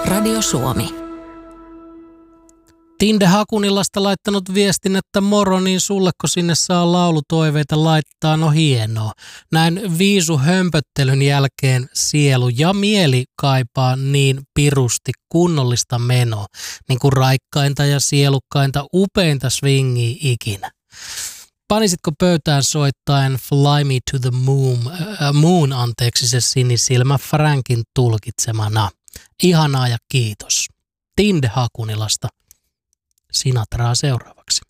Radio Suomi. Tinde Hakunilasta laittanut viestin, että moro, niin sulleko sinne saa laulutoiveita laittaa, no hienoa. Näin viisu hömpöttelyn jälkeen sielu ja mieli kaipaa niin pirusti kunnollista menoa, niin kuin raikkainta ja sielukkainta upeinta swingiä ikinä. Panisitko pöytään soittaen Fly Me to the Moon, se sinisilmä Frankin tulkitsemana. Ihanaa ja kiitos. Tinde Hakunilasta. Sinatraa seuraavaksi.